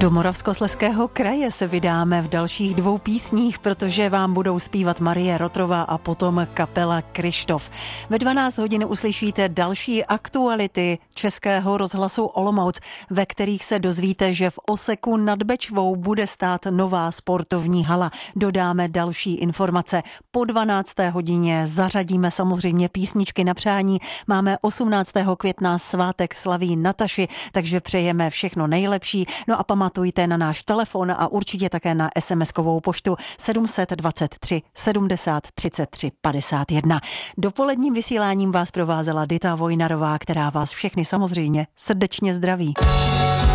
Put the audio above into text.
Do Moravskoslezského kraje se vydáme v dalších 2 písních, protože vám budou zpívat Marie Rotrová a potom kapela Kryštof. Ve 12 hodin uslyšíte další aktuality Českého rozhlasu Olomouc, ve kterých se dozvíte, že v Oseku nad Bečvou bude stát nová sportovní hala. Dodáme další informace. Po 12. hodině zařadíme samozřejmě písničky na přání. Máme 18. května svátek slaví Nataši, takže přejeme všechno nejlepší. No a pamatujte na náš telefon a určitě také na SMS-kovou poštu 723 70 33 51. Dopoledním vysíláním vás provázela Dita Vojnarová, která vás všechny samozřejmě srdečně zdraví.